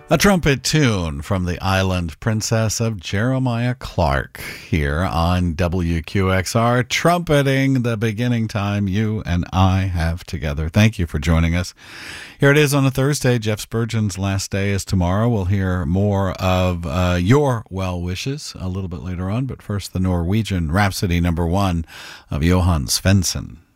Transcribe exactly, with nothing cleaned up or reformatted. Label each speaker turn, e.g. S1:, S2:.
S1: A trumpet tune from the Island Princess of Jeremiah Clark here on W Q X R, trumpeting the beginning time you and I have together. Thank you for joining us. Here it is on a Thursday. Jeff Spurgeon's last day is tomorrow. We'll hear more of uh, your well wishes a little bit later on, but first the Norwegian Rhapsody number one of Johan Svensson.